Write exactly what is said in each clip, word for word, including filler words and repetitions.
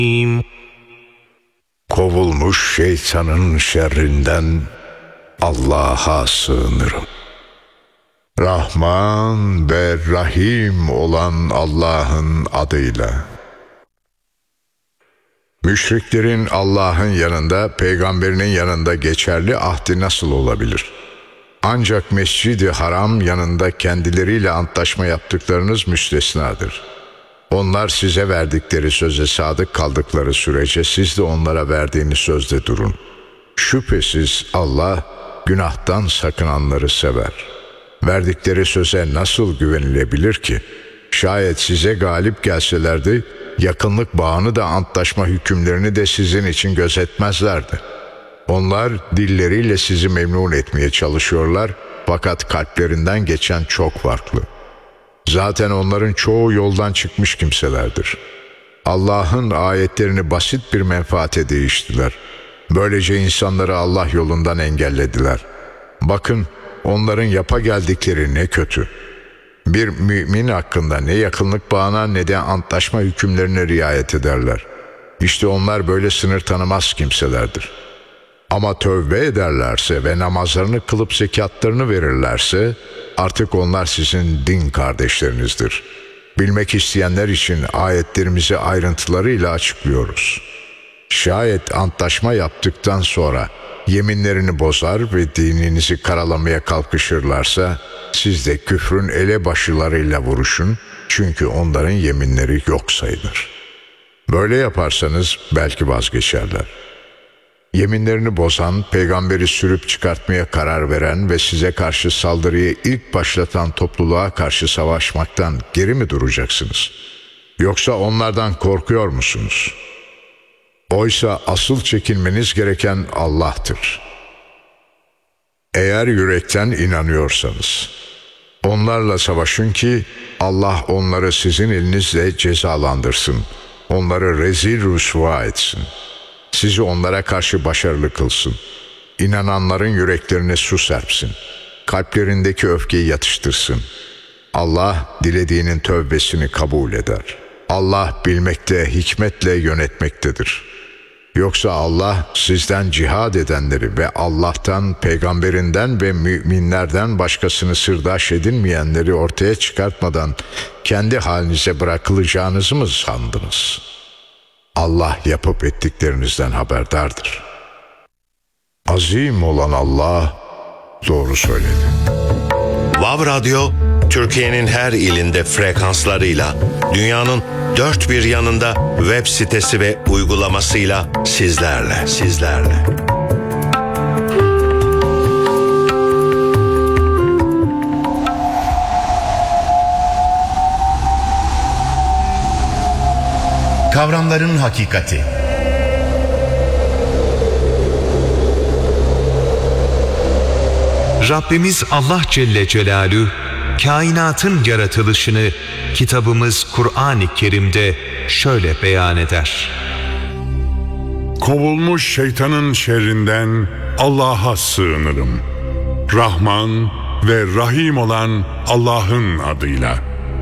Kovulmuş şeytanın şerrinden Allah'a sığınırım. Rahman ve Rahim olan Allah'ın adıyla. Müşriklerin Allah'ın yanında, peygamberinin yanında geçerli ahdi nasıl olabilir? Ancak Mescid-i Haram yanında kendileriyle antlaşma yaptıklarınız müstesnadır. Onlar size verdikleri söze sadık kaldıkları sürece siz de onlara verdiğiniz sözde durun. Şüphesiz Allah günahtan sakınanları sever. Verdikleri söze nasıl güvenilebilir ki? Şayet size galip gelselerdi, yakınlık bağını da antlaşma hükümlerini de sizin için gözetmezlerdi. Onlar dilleriyle sizi memnun etmeye çalışıyorlar, fakat kalplerinden geçen çok farklı. Zaten onların çoğu yoldan çıkmış kimselerdir. Allah'ın ayetlerini basit bir menfaate değiştiler. Böylece insanları Allah yolundan engellediler. Bakın, onların yapa geldikleri ne kötü. Bir mümin hakkında ne yakınlık bağına ne de antlaşma hükümlerine riayet ederler. İşte onlar böyle sınır tanımaz kimselerdir. Ama tövbe ederlerse ve namazlarını kılıp zekatlarını verirlerse artık onlar sizin din kardeşlerinizdir. Bilmek isteyenler için ayetlerimizi ayrıntılarıyla açıklıyoruz. Şayet antlaşma yaptıktan sonra yeminlerini bozar ve dininizi karalamaya kalkışırlarsa siz de küfrün elebaşılarıyla vuruşun, çünkü onların yeminleri yok sayılır. Böyle yaparsanız belki vazgeçerler. Yeminlerini bozan, peygamberi sürüp çıkartmaya karar veren ve size karşı saldırıyı ilk başlatan topluluğa karşı savaşmaktan geri mi duracaksınız? Yoksa onlardan korkuyor musunuz? Oysa asıl çekinmeniz gereken Allah'tır. Eğer yürekten inanıyorsanız, onlarla savaşın ki Allah onları sizin elinizle cezalandırsın, onları rezil rüsva etsin. Sizi onlara karşı başarılı kılsın. İnananların yüreklerine su serpsin. Kalplerindeki öfkeyi yatıştırsın. Allah dilediğinin tövbesini kabul eder. Allah bilmekte, hikmetle yönetmektedir. Yoksa Allah sizden cihad edenleri ve Allah'tan, peygamberinden ve müminlerden başkasını sırdaş edinmeyenleri ortaya çıkartmadan kendi halinize bırakılacağınızı mı sandınız? Allah yapıp ettiklerinizden haberdardır. Azim olan Allah doğru söyledi. Vav Radyo, Türkiye'nin her ilinde frekanslarıyla, dünyanın dört bir yanında web sitesi ve uygulamasıyla sizlerle, sizlerle. Kavramların hakikati. Rabbimiz Allah Celle Celaluhu, kainatın yaratılışını kitabımız Kur'an-ı Kerim'de şöyle beyan eder. Kovulmuş şeytanın şerrinden Allah'a sığınırım. Rahman ve Rahim olan Allah'ın adıyla.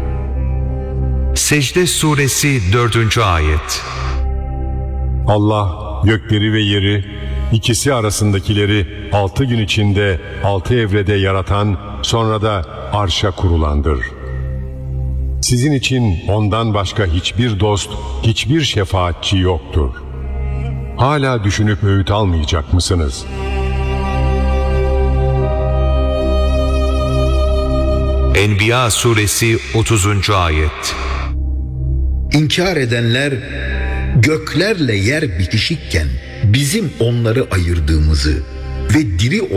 Secde Suresi dördüncü ayet. Allah gökleri ve yeri, ikisi arasındakileri altı gün içinde altı evrede yaratan, sonra da arşa kurulandır. Sizin için ondan başka hiçbir dost, hiçbir şefaatçi yoktur. Hala düşünüp öğüt almayacak mısınız? Enbiya Suresi otuzuncu ayet. İnkar edenler göklerle yer bitişikken bizim onları ayırdığımızı ve diri